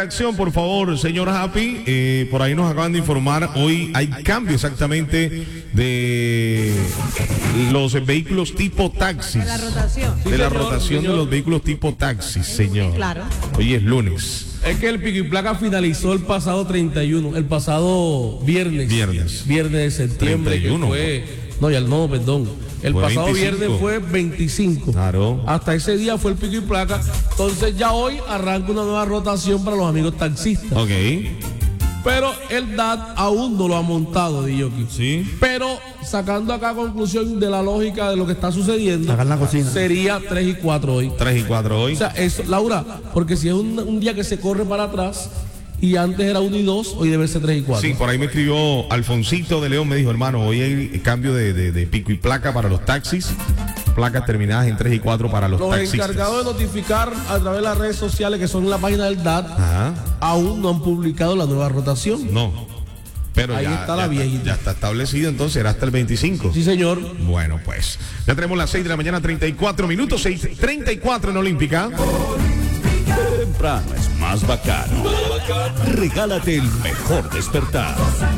redacción, por favor, señor Happy. Por ahí nos acaban de informar, hoy hay cambio exactamente de los vehículos tipo taxis. De la rotación. De la rotación de los vehículos tipo taxis, señor. Claro. Hoy es lunes. Es que el pico y placa finalizó el pasado 31, el pasado viernes. Viernes de septiembre. 31. Perdón. El Fue pasado 25. viernes fue 25. Claro. Hasta ese día fue el pico y placa. Entonces ya hoy arranca una nueva rotación para los amigos taxistas. Ok. Pero el DAT aún no lo ha montado, Diyoki. Sí. Pero sacando acá conclusión de la lógica de lo que está sucediendo, Acá en la cocina. sería 3 y 4 hoy. 3 y 4 hoy. O sea, eso, Laura, porque si es un día que se corre para atrás y antes era 1 y 2, hoy debe ser 3 y 4. Sí, por ahí me escribió Alfonsito de León, me dijo, hermano, hoy hay cambio de pico y placa para los taxis, placas terminadas en 3 y 4 para los taxistas. Encargados de notificar a través de las redes sociales que son en la página del DAT, Ajá. aún no han publicado la nueva rotación. No, pero Ahí ya está la viejita. Ya está establecido, entonces será hasta el 25. Sí, señor. Bueno, pues, ya tenemos las 6 de la mañana, 34 minutos, 6:34 en Olímpica. Temprano es más bacano. Regálate el mejor despertar.